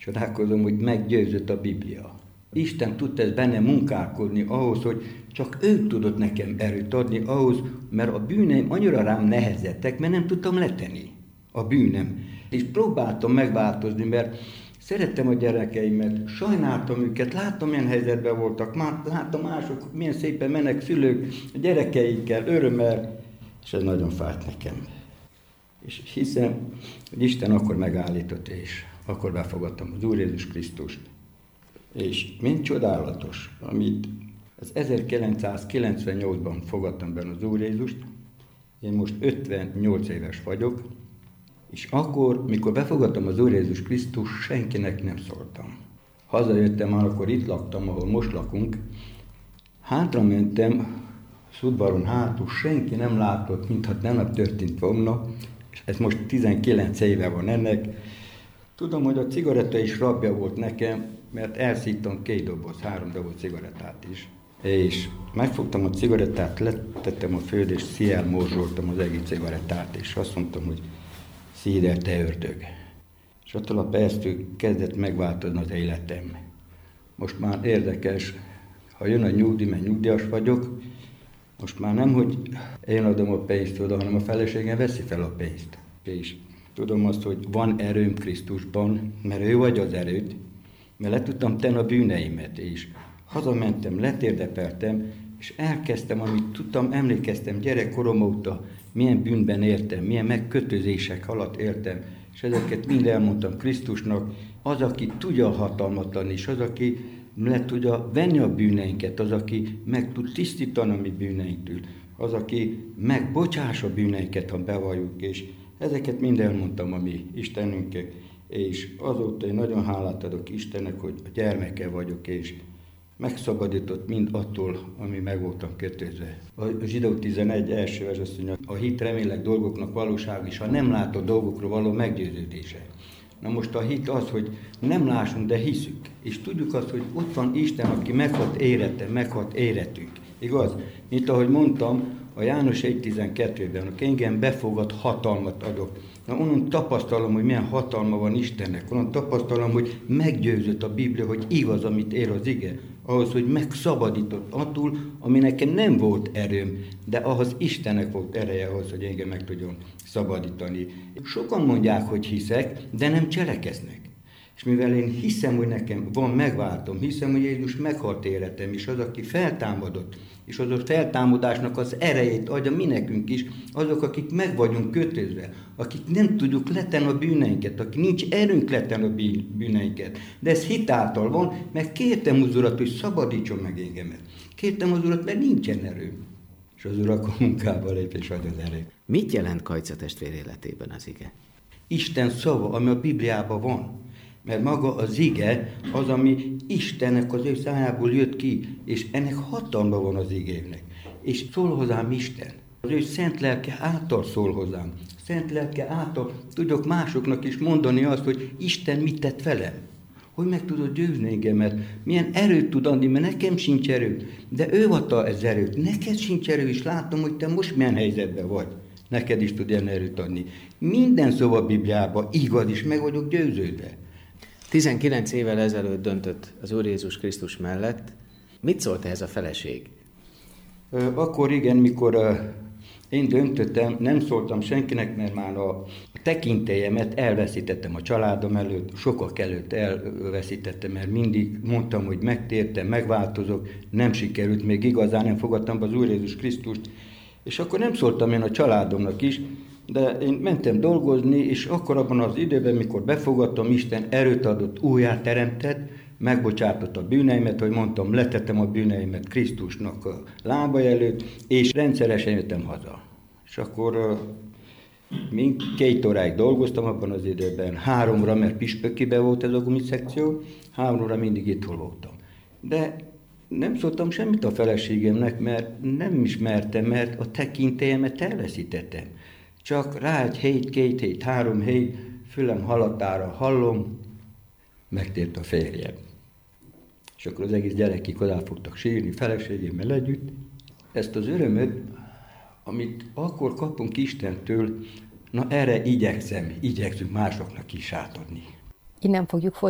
Csodálkozom, hogy meggyőzött a Biblia. Isten tudta ezt benne munkálkodni ahhoz, hogy csak ő tudott nekem erőt adni ahhoz, mert a bűneim annyira rám nehezettek, mert nem tudtam letenni a bűnem. És próbáltam megváltozni, mert szerettem a gyerekeimet, sajnáltam őket, láttam, milyen helyzetben voltak, láttam mások, milyen szépen mennek szülők a gyerekeikkel, örömmel, és ez nagyon fájt nekem. És hiszem, hogy Isten akkor megállított, és akkor befogadtam az Úr Jézus Krisztust. És mind csodálatos, amit az 1998-ban fogadtam be az Úr Jézust, én most 58 éves vagyok, és akkor, mikor befogadtam az Úr Jézus Krisztus, senkinek nem szóltam. Hazajöttem, már akkor itt laktam, ahol most lakunk, hátra mentem, az udvaron hátul, senki nem látott, mintha nem történt volna, és ez most 19 éve van ennek. Tudom, hogy a cigaretta is rabja volt nekem, mert elszívtam 3 doboz cigarettát is. És megfogtam a cigarettát, letettem a földre, és széjjel morzsoltam az egész cigarettát, és azt mondtam, hogy szíd el, te ördög. És attól a perctől kezdett megváltozni az életem. Most már érdekes, ha jön a nyugdíj, mert nyugdíjas vagyok, most már nem, hogy én adom a pénzt oda, hanem a feleségem veszi fel a pénzt. És tudom azt, hogy van erőm Krisztusban, mert ő vagy az erőd, mert le tudtam tenni a bűneimet, és hazamentem, letérdepeltem, és elkezdtem, amit tudtam, emlékeztem gyerekkorom óta, milyen bűnben éltem, milyen megkötözések alatt éltem, és ezeket mind elmondtam Krisztusnak, az, aki tudja a hatalmat adni, és az, aki le tudja venni a bűneinket, az, aki meg tud tisztítani a mi bűneinktől, az, aki megbocsáss a bűneinket, ha bevalljuk, és ezeket mind elmondtam a mi Istenünknek, és azóta én nagyon hálát adok Istennek, hogy a gyermeke vagyok, és megszabadított mind attól, ami meg voltam kötözve. A Zsidók 11 első vers azt mondja, a hit remélek dolgoknak valóság, és a nem látott dolgokról való meggyőződése. Na most a hit az, hogy nem lássunk, de hiszük. És tudjuk azt, hogy ott van Isten, aki meghat életem, meghat életünk. Igaz? Mint ahogy mondtam, a János 1.12-ben, aki engem befogad, hatalmat adok. Na, onnan tapasztalom, hogy milyen hatalma van Istennek. Onnan tapasztalom, hogy meggyőzött a Biblia, hogy igaz, amit ér az ige. Ahhoz, hogy megszabadított attól, ami nekem nem volt erőm, de ahhoz Istennek volt ereje ahhoz, hogy engem meg tudjon szabadítani. Sokan mondják, hogy hiszek, de nem cselekeznek. És mivel én hiszem, hogy nekem van megváltom, hiszem, hogy Jézus meghalt életem, és az, aki feltámadott, és az a feltámadásnak az erejét adja mi nekünk is, azok, akik meg vagyunk kötözve, akik nem tudjuk letenni a bűneinket, akik nincs erőnk letenni a bűneinket. De ez hitáltal van, mert kértem az Urat, hogy szabadítson meg engemet. Kértem az Urat, mert nincsen erőm. És az Úr akkor munkába lép, és adja az erőt. Mit jelent Kajca testvér életében az ige? Isten szava, ami a Bibliában van. Mert maga az ige az, ami Istennek az ő szájából jött ki, és ennek hatalma van az igének. És szól hozzám Isten. Az ő szent lelke által szól hozzám. Szent lelke által tudok másoknak is mondani azt, hogy Isten mit tett velem. Hogy meg tudod győzni engemet, milyen erőt tud adni, mert nekem sincs erő. De ő adta ez erőt, neked sincs erő, és látom, hogy te most milyen helyzetben vagy. Neked is tud ilyen erőt adni. Minden szó a Bibliában igaz, és meg vagyok győződve. 19 évvel ezelőtt döntött az Úr Jézus Krisztus mellett. Mit szólt ehhez a feleség? Akkor igen, mikor én döntöttem, nem szóltam senkinek, mert már a tekintélyemet elveszítettem a családom előtt, sokak előtt elveszítettem, mert mindig mondtam, hogy megtértem, megváltozok, nem sikerült, még igazán nem fogadtam be az Úr Jézus Krisztust, és akkor nem szóltam én a családomnak is, de én mentem dolgozni, és akkor abban az időben, mikor befogadtam, Isten erőt adott, újjáteremtett, megbocsátott a bűneimet, hogy mondtam, letettem a bűneimet Krisztusnak a lábai előtt, és rendszeresen jöttem haza. És akkor 2 óráig dolgoztam abban az időben, 3-ra, mert Püspökibe volt ez a gumiszekció, 3-ra mindig itt voltam. De nem szóltam semmit a feleségemnek, mert nem ismertem, mert a tekintélyemet elveszítettem. Csak rá 1 hét, 2 hét, 3 hét, fülem halatára hallom, megtért a férjem. És akkor az egész gyerekek oda fogtak sírni feleségemmel együtt. Ezt az örömöt, amit akkor kapunk Istentől, na erre igyekszünk másoknak is átadni. Innen fogjuk